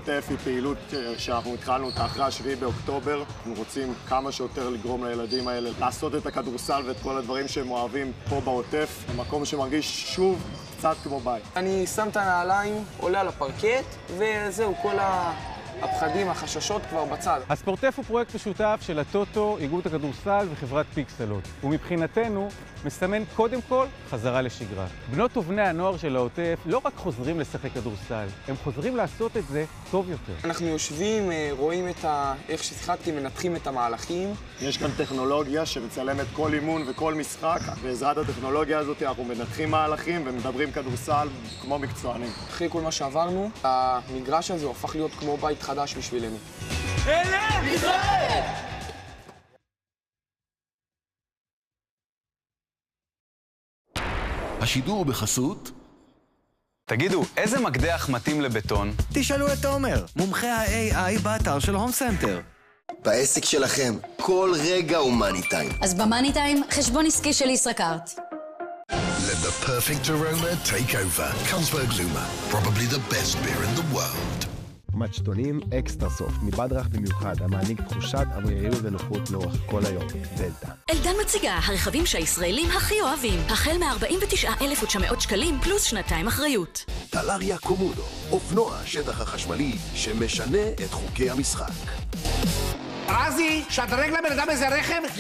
העוטף היא פעילות שאנחנו התחלנו אותה אחרי 7 באוקטובר. אנחנו רוצים כמה שיותר לגרום לילדים האלה לעשות את הכדורסל ואת כל הדברים שהם אוהבים פה בעוטף, במקום שמרגיש שוב קצת כמו בית. אני שם את הנעליים, עולה על הפרקט, וזהו, כל הפחדים, החששות כבר בצד. הספורטף הוא פרויקט משותף של הטוטו, איגוד הכדורסל וחברת פיקסלות. ומבחינתנו מסמן קודם כל חזרה לשגרה. בנות ובני הנוער של העוטף לא רק חוזרים לשחק כדורסל, הם חוזרים לעשות את זה טוב יותר. אנחנו יושבים, רואים איך ששיחקתי, מנתחים את המהלכים. יש כאן טכנולוגיה שמצלמת כל אימון וכל משחק. בעזרת הטכנולוגיה הזאת אנחנו מנתחים מהלכים ומדברים כדורסל כמו מקצוענים. אחרי כל מה שעברנו, המגרש הזה הפך להיות כמו בית חדש בשבילנו. אלה! ישראל! השידור בחסות. תגידו, איזה מקדח מתאים לבטון? תשאלו את תומר, מומחה ה-AI באתר של הום סנטר. בעסק שלכם, כל רגע הוא מאני טיים. אז במאני טיים, חשבון עסקי של ישראכרט. Let the perfect aroma take over. Carlsberg Luma, probably the best beer in the world. מצ'טונים אקסטרה סופט, מבדרך במיוחד, המעניק תחושת עבריינות ונוחות לאורך כל היום. דלתא. אלדן מציגה הרכבים שהישראלים הכי אוהבים. החל מ-49,900 שקלים פלוס 2 אחריות. טלריה קומודו, אופנוע השטח החשמלי שמשנה את חוקי המשחק. רזי, שדרג לבן אדם איזה רכב?